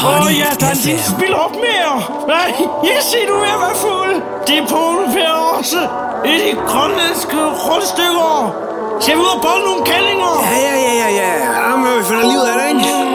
ja, der er en lille spil op mere. Nej, jeg kan se, du er ved at være fuld. Det er Poul Per også. Det er de grønlandske rundstykker. Skal vi ud og bolle nogle kællinger? Ja. Jamen, vi finder livet af det, ikke?